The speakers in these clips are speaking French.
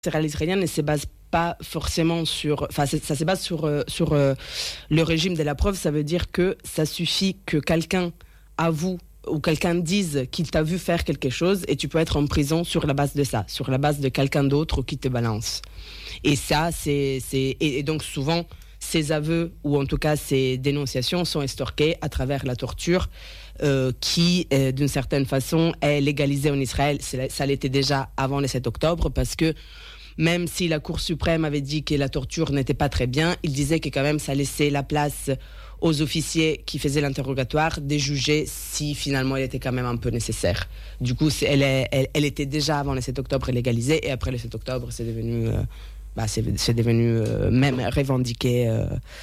carcérale israélien ne se base pas forcément sur... Enfin, ça se base sur le régime de la preuve. Ça veut dire que ça suffit que quelqu'un avoue ou quelqu'un dise qu'il t'a vu faire quelque chose et tu peux être en prison sur la base de ça, sur la base de quelqu'un d'autre qui te balance. Et ça, et donc souvent, ces aveux, ou en tout cas ces dénonciations, sont estorquées à travers la torture qui, d'une certaine façon, est légalisée en Israël. Ça l'était déjà avant le 7 octobre, parce que même si la Cour suprême avait dit que la torture n'était pas très bien, il disait que quand même ça laissait la place aux officiers qui faisaient l'interrogatoire de juger si finalement elle était quand même un peu nécessaire. Du coup, elle était déjà avant le 7 octobre légalisée, et après le 7 octobre, c'est devenu... c'est devenu même revendiqué.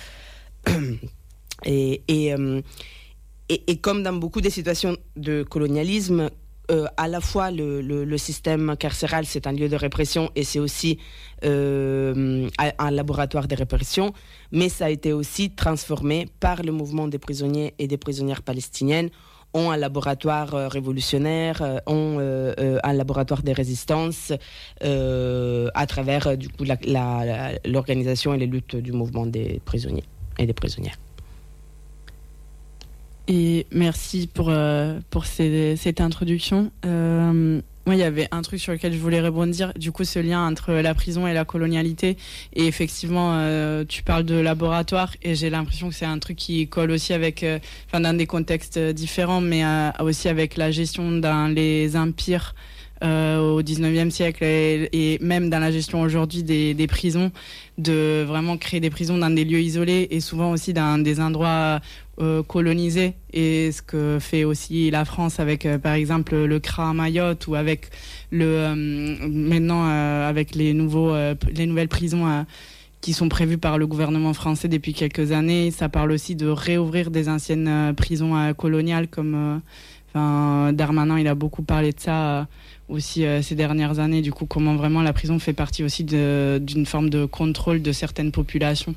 Et comme dans beaucoup de situations de colonialisme, à la fois le système carcéral, c'est un lieu de répression et c'est aussi un laboratoire de répression, mais ça a été aussi transformé par le mouvement des prisonniers et des prisonnières palestiniennes en un laboratoire révolutionnaire, en un laboratoire de résistance à travers du coup l'organisation et les luttes du mouvement des prisonniers et des prisonnières. Et merci pour cette introduction. Moi, il y avait un truc sur lequel je voulais rebondir, du coup, ce lien entre la prison et la colonialité. Et effectivement, tu parles de laboratoire, et j'ai l'impression que c'est un truc qui colle aussi avec, dans des contextes différents, mais aussi avec la gestion dans les empires au 19e siècle et même dans la gestion aujourd'hui des prisons, de vraiment créer des prisons dans des lieux isolés et souvent aussi dans des endroits colonisés, et ce que fait aussi la France avec par exemple le CRA à Mayotte, ou avec maintenant avec les nouvelles prisons qui sont prévues par le gouvernement français depuis quelques années. Ça parle aussi de réouvrir des anciennes prisons coloniales, comme Darmanin, il a beaucoup parlé de ça aussi ces dernières années, du coup, comment vraiment la prison fait partie aussi d'une forme de contrôle de certaines populations.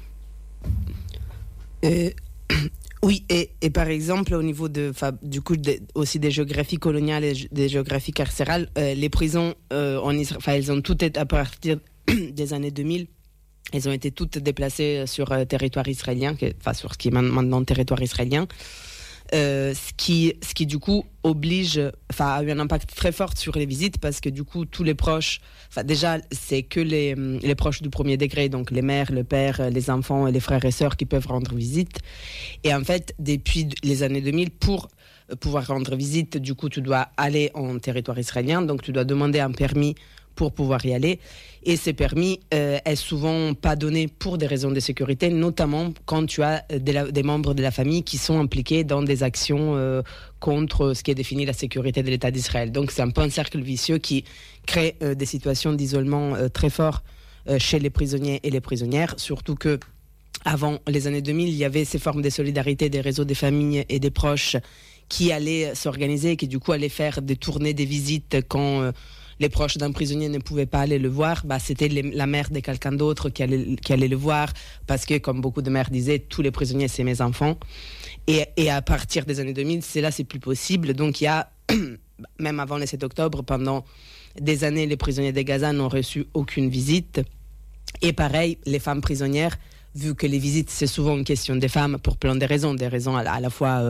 Oui, et par exemple, au niveau aussi des géographies coloniales et des géographies carcérales, les prisons en Israël, elles ont toutes été, à partir des années 2000, elles ont été toutes déplacées sur territoire israélien, sur ce qui est maintenant territoire israélien. Ce qui du coup a eu un impact très fort sur les visites, parce que du coup tous les proches, déjà c'est que les proches du premier degré, donc les mères, le père, les enfants et les frères et sœurs qui peuvent rendre visite. Et en fait, depuis les années 2000, pour pouvoir rendre visite, du coup tu dois aller en territoire israélien, donc tu dois demander un permis pour pouvoir y aller. Et ces permis est souvent pas donné pour des raisons de sécurité, notamment quand tu as des membres de la famille qui sont impliqués dans des actions contre ce qui est défini la sécurité de l'État d'Israël. Donc c'est un peu un cercle vicieux qui crée des situations d'isolement très fort chez les prisonniers et les prisonnières, surtout que avant les années 2000, il y avait ces formes de solidarité des réseaux des familles et des proches qui allaient s'organiser et qui du coup allaient faire des tournées, des visites quand les proches d'un prisonnier ne pouvaient pas aller le voir, c'était la mère de quelqu'un d'autre qui allait le voir, parce que, comme beaucoup de mères disaient, tous les prisonniers, c'est mes enfants. Et à partir des années 2000, c'est plus possible. Donc il y a, même avant le 7 octobre, pendant des années, les prisonniers de Gaza n'ont reçu aucune visite. Et pareil, les femmes prisonnières, vu que les visites, c'est souvent une question des femmes, pour plein de raisons, à la fois...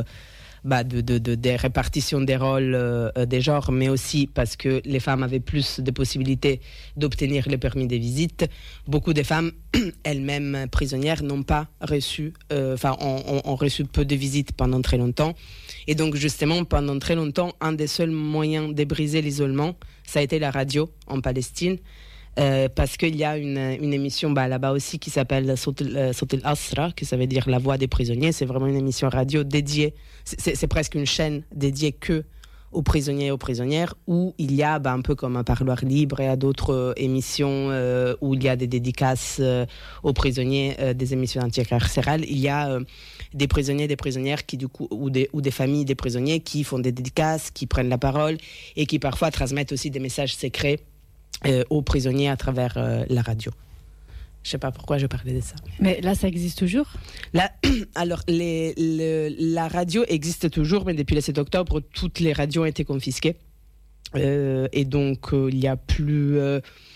des répartitions des rôles des genres, mais aussi parce que les femmes avaient plus de possibilités d'obtenir le permis de visite. Beaucoup de femmes, elles-mêmes prisonnières, n'ont pas reçu, ont reçu peu de visites pendant très longtemps. Et donc justement, pendant très longtemps, un des seuls moyens de briser l'isolement, ça a été la radio en Palestine. Parce qu'il y a une émission là-bas aussi qui s'appelle Sot al-Asra, que ça veut dire la voix des prisonniers. C'est vraiment une émission radio dédiée, c'est presque une chaîne dédiée que aux prisonniers et aux prisonnières, où il y a un peu comme un parloir libre, et à d'autres émissions où il y a des dédicaces aux prisonniers, des émissions anticarcérales. Il y a des prisonniers, des prisonnières qui du coup, ou des familles des prisonniers qui font des dédicaces, qui prennent la parole et qui parfois transmettent aussi des messages secrets aux prisonniers à travers la radio. Je ne sais pas pourquoi je parlais de ça. Mais là, ça existe toujours ? Alors, la radio existe toujours, mais depuis le 7 octobre, toutes les radios ont été confisquées. Et donc, il n'y a plus...